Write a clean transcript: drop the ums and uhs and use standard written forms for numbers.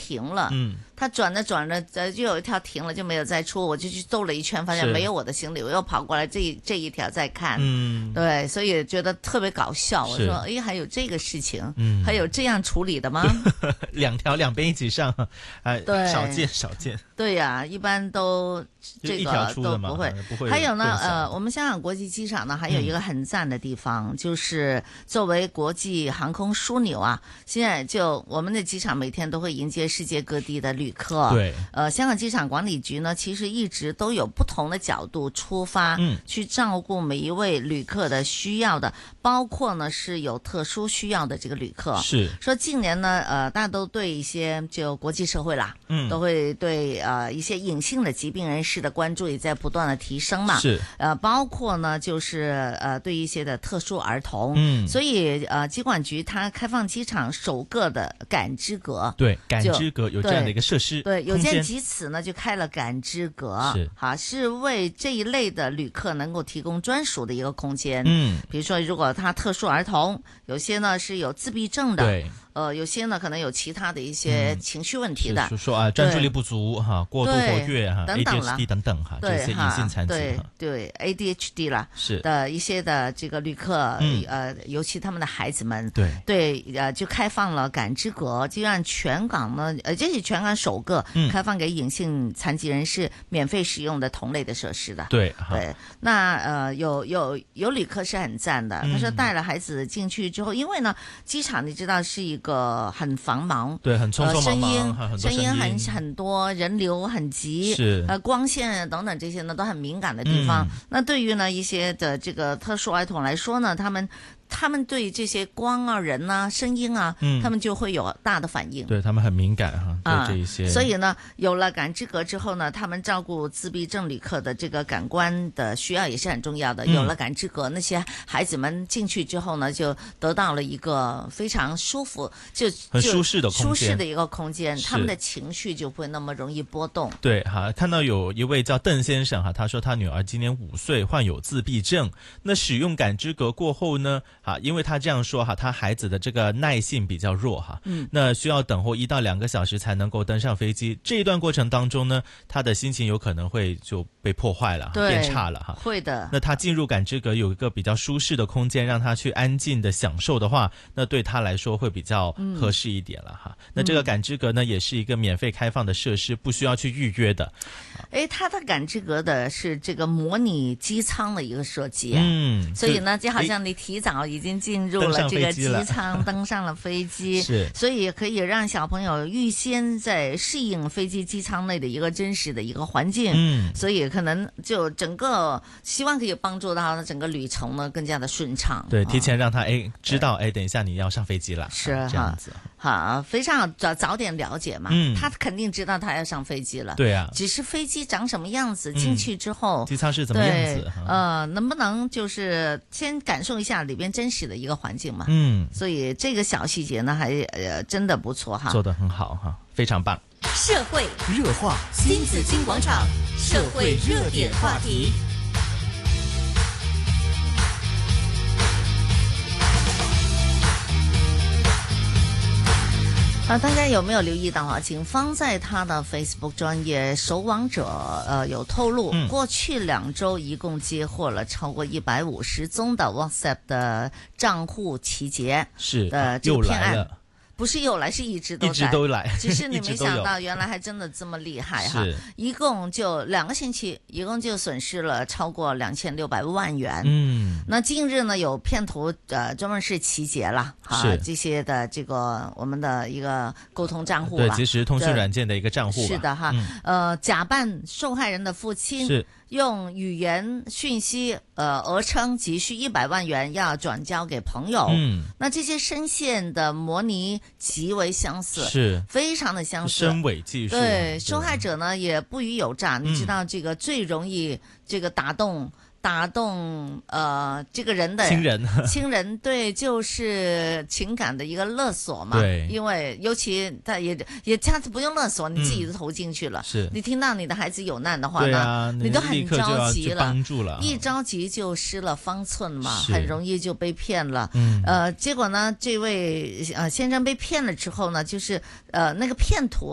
停了，他转着转着，就有一条停了，就没有再出，我就去兜了一圈，发现没有我的行李，我又跑过来这一条再看，对，所以觉得特别搞笑。我说，哎，还有这个事情，还有这样处理的吗？ 两边一起上， 对， 少见。 对呀，一般都这个都不会。还有呢，我们香港国际机场呢，还有一个很赞的地方，就是作为国际航空枢纽啊，现在就我们的机场每天都会迎接世界各地的旅客。 对， 香港机场管理局呢，其实一直都有不同的角度出发，去照顾每一位旅客的需要的，包括呢是有特殊需要的这个旅客。 是说近年呢，大家都对一些就国际社会啦，都会对一些隐性的疾病人士的关注也在不断的提升嘛。 是包括呢就是对一些的特殊儿童，所以机管局它开放机场首个的感知阁， 对，感知阁有这样的一个设施， 对，有鉴及此呢，就开了感知阁，是为这一类的旅客能够提供专属的一个空间。比如说如果他特殊儿童，有些呢是有自闭症的，对。有些呢可能有其他的一些情绪问题的， 说啊专注力不足哈，过度活跃哈 ，ADHD 等等哈，这些隐性残疾对 ADHD 啦是的一些的这个旅客，尤其他们的孩子们，对就开放了感知阁，就让全港呢，这是全港首个开放给隐性残疾人士免费使用的同类的设施的。 对， 那有旅客是很赞的，他说带了孩子进去之后，因为呢机场你知道是一个很繁忙， 对，很匆匆忙忙， 声音很多，人流很急， 是光线等等这些呢都很敏感的地方。那对于呢一些的这个特殊儿童来说呢，他们对这些光啊、人啊、声音啊，他们就会有大的反应。 对，他们很敏感哈，对这一些。 所以呢，有了感知阁之后呢，他们照顾自闭症旅客的这个感官的需要也是很重要的。有了感知阁，那些孩子们进去之后呢，就得到了一个非常舒服、 很舒适的空间， 舒适的一个空间，他们的情绪就不会那么容易波动。 对哈，看到有一位叫邓先生哈，他说他女儿今年5岁，患有自闭症。那使用感知阁过后呢？因为他这样说哈，他孩子的这个耐性比较弱哈，那需要等候1到2个小时才能够登上飞机。这一段过程当中呢，他的心情有可能会就被破坏了，变差了哈。 会的。 那他进入感知阁有一个比较舒适的空间，让他去安静的享受的话，那对他来说会比较合适一点了哈。那这个感知阁呢，也是一个免费开放的设施，不需要去预约的。 他的感知阁的是这个模拟机舱的一个设计，所以呢，就好像你提早已经进入了这个机舱，登上了飞机，所以可以让小朋友预先在适应飞机机舱内的一个真实的一个环境，所以可能就整个希望可以帮助到他整个旅程呢更加的顺畅。 对，提前让他知道等一下你要上飞机了， 是这样子。 好，非常早点了解嘛，他肯定知道他要上飞机了。 对啊， 只是飞机长什么样子，进去之后， 机舱是怎么样子？ 能不能就是先感受一下里边真实的一个环境嘛？所以这个小细节呢，还真的不错哈， 做得很好哈，非常棒。 社会热话， 新紫金广场，社会热点话题。 大家有没有留意到警方在他的 Facebook 专页守网者有透露，过去2周一共接获了超过150宗的 WhatsApp 的账户集结， 是这个骗案。不是又来，是一直都来，只是你没想到原来还真的这么厉害哈！一共就2个星期，一共就损失了超过2600万元。那近日呢，有骗徒专门是集结了这些的这个我们的一个沟通账户， 对，即时通讯软件的一个账户， 是的哈，假扮受害人的父亲，是用语言讯息讹称急需100万元要转交给朋友。那这些声线的模拟极为相似，是非常的相似， 声伪技术。 对，受害者呢也不虞有诈，你知道这个最容易这个打动这个人的亲人，对，就是情感的一个勒索嘛。 对， 因为尤其他也下次不用勒索，你自己都投进去了。是，你听到你的孩子有难的话呢，你都很着急了，一着急就失了方寸嘛，很容易就被骗了。结果呢，这位先生被骗了之后呢，就是那个骗徒